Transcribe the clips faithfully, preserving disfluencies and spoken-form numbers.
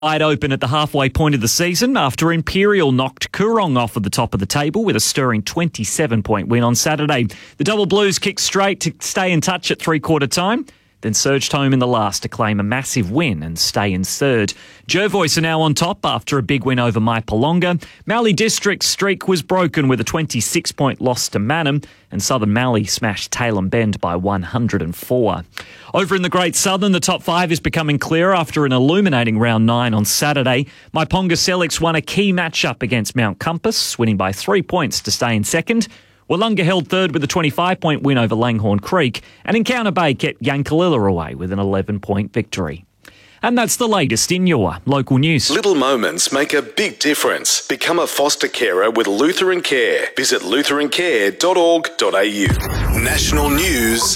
Wide open at the halfway point of the season after Imperial knocked Coorong off at the top of the table with a stirring twenty-seven point win on Saturday. The Double Blues kicked straight to stay in touch at three-quarter time, then surged home in the last to claim a massive win and stay in third. Jervois are now on top after a big win over Maipolonga. Mallee District's streak was broken with a twenty-six point loss to Mannum, and Southern Mallee smashed Tailem Bend by one hundred four. Over in the Great Southern, the top five is becoming clearer after an illuminating round nine on Saturday. Maiponga Selix won a key matchup against Mount Compass, winning by three points to stay in second. Wollonga held third with a twenty-five point win over Langhorne Creek, and Encounter Bay kept Yankalilla away with an eleven point victory. And that's the latest in your local news. Little moments make a big difference. Become a foster carer with Lutheran Care. Visit lutheran care dot org dot a u. National news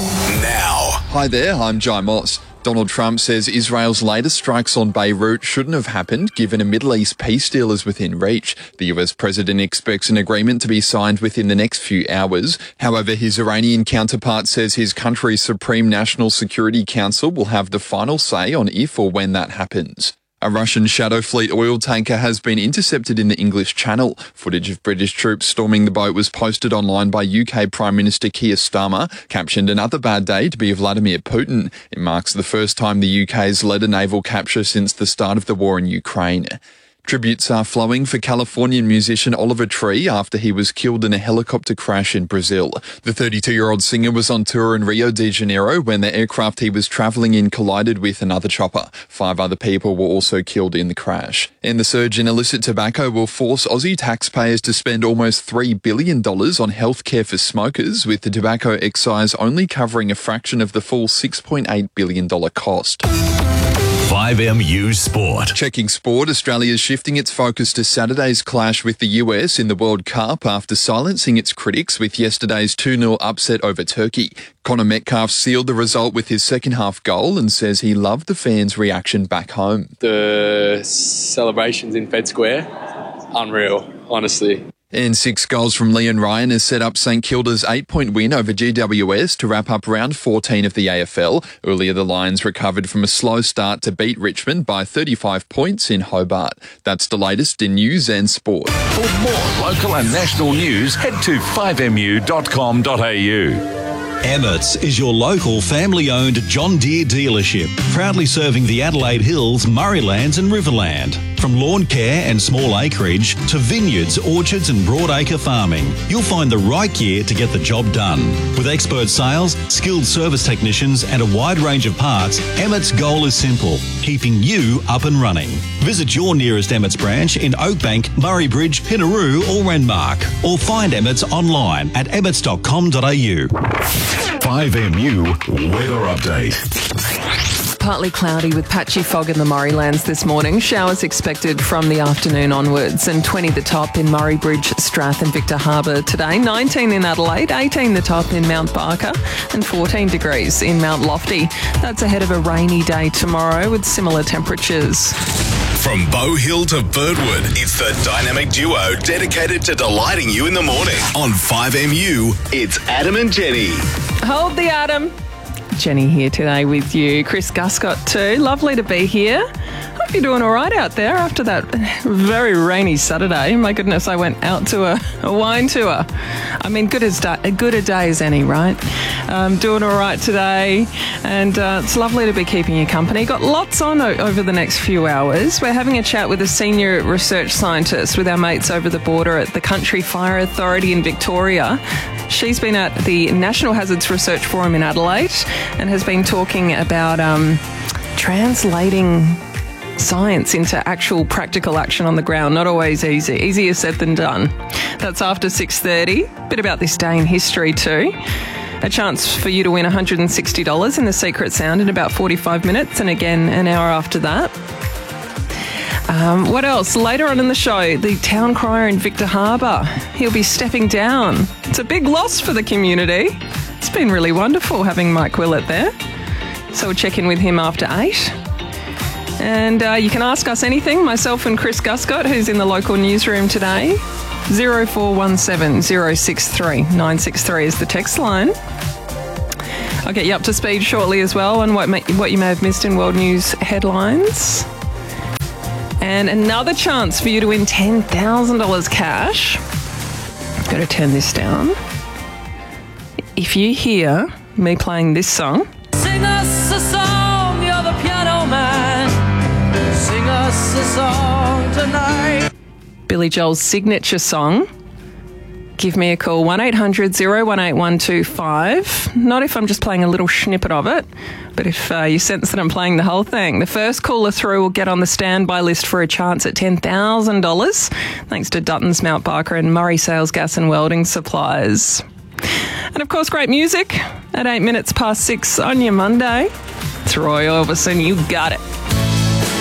now. Hi there, I'm Jai Moss. Donald Trump says Israel's latest strikes on Beirut shouldn't have happened given a Middle East peace deal is within reach. The U S president expects an agreement to be signed within the next few hours. However, his Iranian counterpart says his country's Supreme National Security Council will have the final say on if or when that happens. A Russian Shadow Fleet oil tanker has been intercepted in the English Channel. Footage of British troops storming the boat was posted online by U K Prime Minister Keir Starmer, captioned "Another bad day to be Vladimir Putin." It marks the first time the U K's led a naval capture since the start of the war in Ukraine. Tributes are flowing for Californian musician Oliver Tree after he was killed in a helicopter crash in Brazil. The thirty-two-year-old singer was on tour in Rio de Janeiro when the aircraft he was travelling in collided with another chopper. Five other people were also killed in the crash. And the surge in illicit tobacco will force Aussie taxpayers to spend almost three billion dollars on healthcare for smokers, with the tobacco excise only covering a fraction of the full six point eight billion dollars cost. five M U Sport. Checking sport, Australia is shifting its focus to Saturday's clash with the U S in the World Cup after silencing its critics with yesterday's two nil upset over Turkey. Connor Metcalf sealed the result with his second half goal and says he loved the fans' reaction back home. The celebrations in Fed Square, unreal, honestly. And six goals from Leon Ryan has set up St Kilda's eight-point win over G W S to wrap up round fourteen of the A F L. Earlier, the Lions recovered from a slow start to beat Richmond by thirty-five points in Hobart. That's the latest in news and sport. For more local and national news, head to five m u dot com dot a u. Emmett's is your local family-owned John Deere dealership, proudly serving the Adelaide Hills, Murraylands and Riverland. From lawn care and small acreage to vineyards, orchards and broadacre farming, you'll find the right gear to get the job done. With expert sales, skilled service technicians and a wide range of parts, Emmett's goal is simple: keeping you up and running. Visit your nearest Emmett's branch in Oakbank, Murray Bridge, Pinaroo or Renmark, or find Emmett's online at emmets dot com dot a u. five M U Weather Update. Partly cloudy with patchy fog in the Murraylands this morning. Showers expected from the afternoon onwards, and twenty the top in Murray Bridge, Strath and Victor Harbour today. nineteen in Adelaide, eighteen the top in Mount Barker and fourteen degrees in Mount Lofty. That's ahead of a rainy day tomorrow with similar temperatures. From Bow Hill to Birdwood, it's the dynamic duo dedicated to delighting you in the morning. On five M U, it's Adam and Jenny. Hold the Adam. Jenny here today with you. Chris Guscott too. Lovely to be here. Hope you're doing all right out there after that very rainy Saturday. My goodness, I went out to a, a wine tour. I mean, good as da- good a day as any, right? Um, doing all right today, and uh, it's lovely to be keeping you company. Got lots on o- over the next few hours. We're having a chat with a senior research scientist with our mates over the border at the Country Fire Authority in Victoria. She's been at the National Hazards Research Forum in Adelaide and has been talking about um, translating science into actual practical action on the ground. Not always easy. Easier said than done. That's after six thirty. Bit about this day in history too. A chance for you to win one hundred sixty dollars in the Secret Sound in about forty-five minutes, and again an hour after that. Um, what else? Later on in the show, the town crier in Victor Harbour. He'll be stepping down. It's a big loss for the community. It's been really wonderful having Mike Willett there. So we'll check in with him after eight. And uh, you can ask us anything, myself and Chris Guscott, who's in the local newsroom today. zero four one seven zero six three nine six three is the text line. I'll get you up to speed shortly as well on what, may, what you may have missed in world news headlines. And another chance for you to win ten thousand dollars cash. Got to turn this down. If you hear me playing this song, sing us a song, you're the piano man. Sing us a song tonight. Billy Joel's signature song, give me a call, one eight hundred oh one eight one two five. Not if I'm just playing a little snippet of it, but if uh, you sense that I'm playing the whole thing. The first caller through will get on the standby list for a chance at ten thousand dollars, thanks to Dutton's, Mount Barker and Murray Sales Gas and Welding Supplies. And of course, great music at eight minutes past six on your Monday. It's Roy Orbison, you got it.